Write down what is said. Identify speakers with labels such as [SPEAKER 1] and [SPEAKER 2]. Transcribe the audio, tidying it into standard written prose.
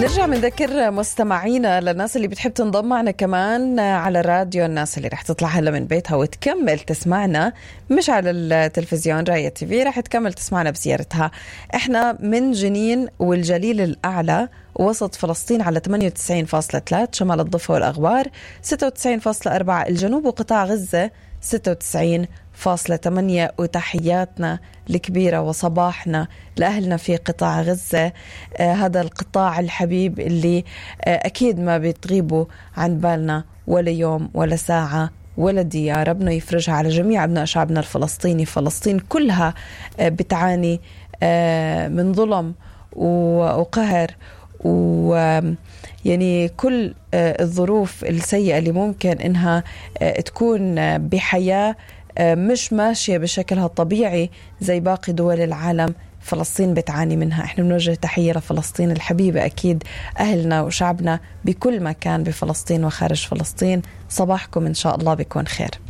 [SPEAKER 1] نرجع بنذكر مستمعينا للناس اللي بتحب تنضم معنا كمان على الراديو، الناس اللي رح تطلع هلا من بيتها وتكمل تسمعنا مش على التلفزيون راية تي في، رح تكمل تسمعنا بزيارتها. احنا من جنين والجليل الأعلى وسط فلسطين على 98.3، شمال الضفة والأغوار 96.4، الجنوب وقطاع غزة 96.8. وتحياتنا الكبيرة وصباحنا لأهلنا في قطاع غزة، هذا القطاع الحبيب اللي أكيد ما بتغيبوا عن بالنا ولا يوم ولا ساعة ولا دقيقة. ربنا يفرجها على جميع أبناء شعبنا الفلسطيني. فلسطين كلها بتعاني من ظلم وقهر يعني كل الظروف السيئة اللي ممكن إنها تكون بحياة مش ماشية بشكلها الطبيعي زي باقي دول العالم. فلسطين بتعاني منها. احنا بنوجه تحية لفلسطين الحبيبة، أكيد أهلنا وشعبنا بكل مكان بفلسطين وخارج فلسطين. صباحكم إن شاء الله بيكون خير.